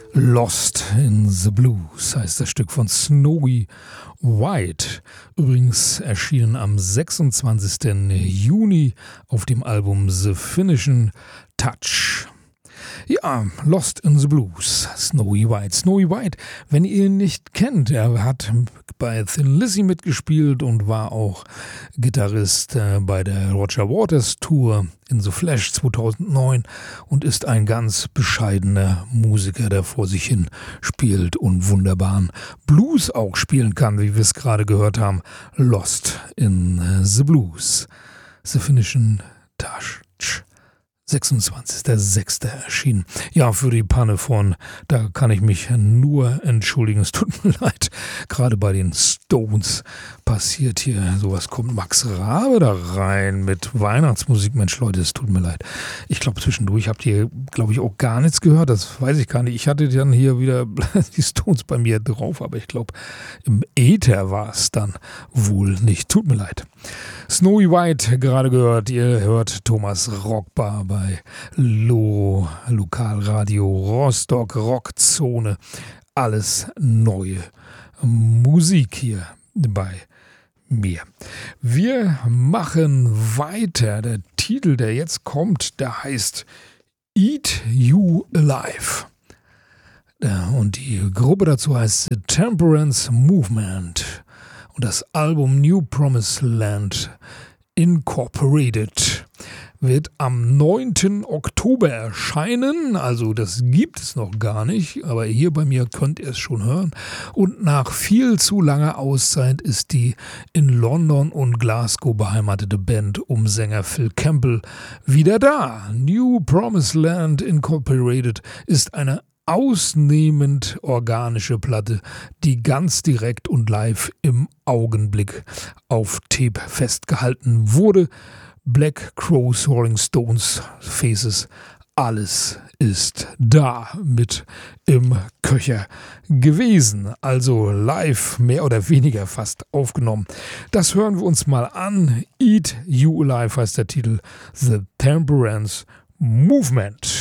Lost in the Blues heißt das Stück von Snowy White. Übrigens erschienen am 26. Juni auf dem Album The Finishing Touch. Ja, Lost in the Blues, Snowy White. Snowy White, wenn ihr ihn nicht kennt, er hat bei Thin Lizzy mitgespielt und war auch Gitarrist bei der Roger Waters Tour in The Flash 2009 und ist ein ganz bescheidener Musiker, der vor sich hin spielt und wunderbaren Blues auch spielen kann, wie wir es gerade gehört haben. Lost in the Blues, The Finishing Touch. 26.06. erschienen. Ja, für die Panne von, da kann ich mich nur entschuldigen. Es tut mir leid. Gerade bei den Stones passiert hier sowas. Kommt Max Rabe da rein mit Weihnachtsmusik. Mensch, Leute, es tut mir leid. Ich glaube, zwischendurch habt ihr, glaube ich, auch gar nichts gehört. Das weiß ich gar nicht. Ich hatte dann hier wieder die Stones bei mir drauf, aber ich glaube, im Äther war es dann wohl nicht. Tut mir leid. Snowy White gerade gehört. Ihr hört Thomas Rockbar bei Lokalradio Rostock Rockzone. Alles neue Musik hier bei mir. Wir machen weiter. Der Titel, der jetzt kommt, der heißt Eat You Alive. Und die Gruppe dazu heißt The Temperance Movement. Und das Album New Promised Land Incorporated wird am 9. Oktober erscheinen. Also das gibt es noch gar nicht, aber hier bei mir könnt ihr es schon hören. Und nach viel zu langer Auszeit ist die in London und Glasgow beheimatete Band um Sänger Phil Campbell wieder da. New Promised Land Incorporated ist eine ausnehmend organische Platte, die ganz direkt und live im Augenblick auf Tape festgehalten wurde. Black Crowes, Rolling Stones, Faces, alles ist da mit im Köcher gewesen. Also live mehr oder weniger fast aufgenommen. Das hören wir uns mal an. Eat You Alive heißt der Titel. The Temperance Movement.